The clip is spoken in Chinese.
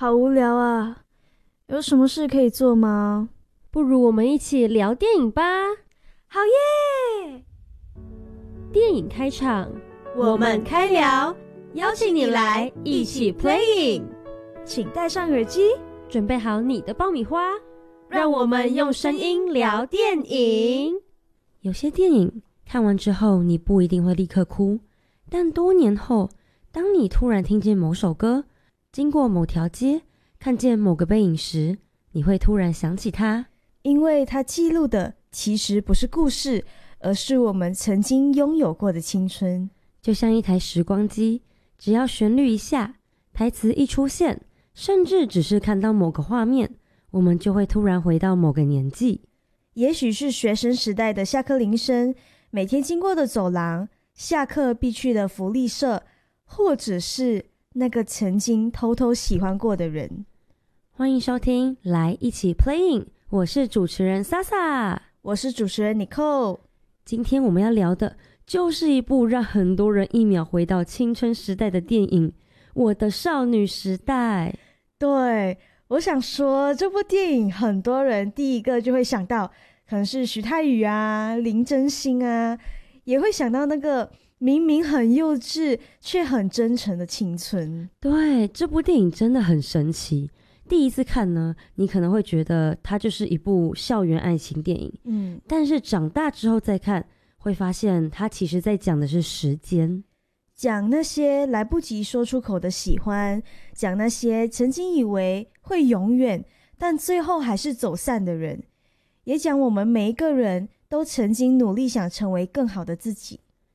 好无聊啊，有什么事可以做吗？ 不如我们一起聊电影吧。 好耶！ 电影开场， 我们开聊，邀请你来一起 playing。请戴上耳机， 准备好你的爆米花，让我们用声音聊电影。有些电影看完之后，你不一定会立刻哭，但多年后，当你突然听见某首歌，经过某条街，看见某个背影时，你会突然想起它， 因为它记录的其实不是故事，而是我们曾经拥有过的青春。 就像一台时光机，只要旋律一下，台词一出现，甚至只是看到某个画面，我们就会突然回到某个年纪。 也许是学生时代的下课铃声，每天经过的走廊，下课必去的福利社，或者是那个曾经偷偷喜欢过的人。 欢迎收听，来一起 playing， 我是主持人 Sasa， 我是主持人 Nicole。 今天我们要聊的就是一部让很多人一秒回到青春时代的电影《我的少女时代》。 对，我想说这部电影很多人第一个就会想到可能是徐太宇啊、林真心啊，也会想到那个明明很幼稚却很真诚的青春。 对，这部电影真的很神奇。第一次看呢，你可能会觉得它就是一部校园爱情电影，但是长大之后再看，会发现它其实在讲的是时间， 讲那些来不及说出口的喜欢，讲那些曾经以为会永远但最后还是走散的人，也讲我们每一个人都曾经努力想成为更好的自己。